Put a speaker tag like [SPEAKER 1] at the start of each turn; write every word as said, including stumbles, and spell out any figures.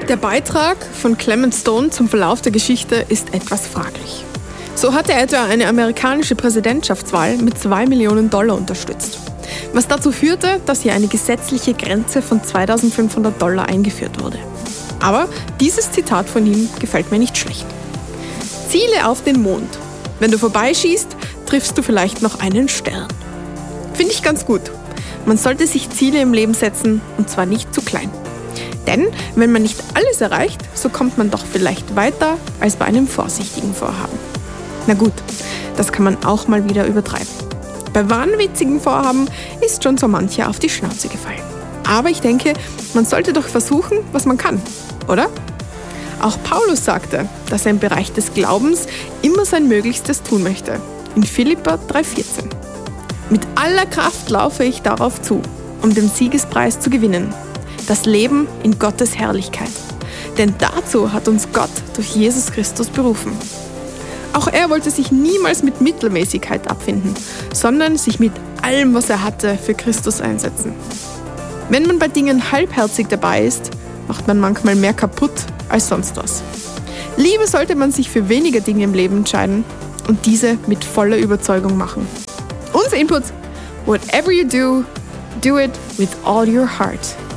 [SPEAKER 1] Der Beitrag von Clement Stone zum Verlauf der Geschichte ist etwas fraglich. So hat er etwa eine amerikanische Präsidentschaftswahl mit zwei Millionen Dollar unterstützt, was dazu führte, dass hier eine gesetzliche Grenze von zweitausendfünfhundert Dollar eingeführt wurde. Aber dieses Zitat von ihm gefällt mir nicht schlecht. Ziele auf den Mond. Wenn du vorbeischießt, triffst du vielleicht noch einen Stern. Finde ich ganz gut. Man sollte sich Ziele im Leben setzen, und zwar nicht zu klein. Denn wenn man nicht alles erreicht, so kommt man doch vielleicht weiter als bei einem vorsichtigen Vorhaben. Na gut, das kann man auch mal wieder übertreiben. Bei wahnwitzigen Vorhaben ist schon so mancher auf die Schnauze gefallen. Aber ich denke, man sollte doch versuchen, was man kann, oder? Auch Paulus sagte, dass er im Bereich des Glaubens immer sein Möglichstes tun möchte. In Philipper drei vierzehn. Mit aller Kraft laufe ich darauf zu, um den Siegespreis zu gewinnen. Das Leben in Gottes Herrlichkeit. Denn dazu hat uns Gott durch Jesus Christus berufen. Auch er wollte sich niemals mit Mittelmäßigkeit abfinden, sondern sich mit allem, was er hatte, für Christus einsetzen. Wenn man bei Dingen halbherzig dabei ist, macht man manchmal mehr kaputt als sonst was. Lieber sollte man sich für weniger Dinge im Leben entscheiden und diese mit voller Überzeugung machen. Unser Input: Whatever you do, do it with all your heart.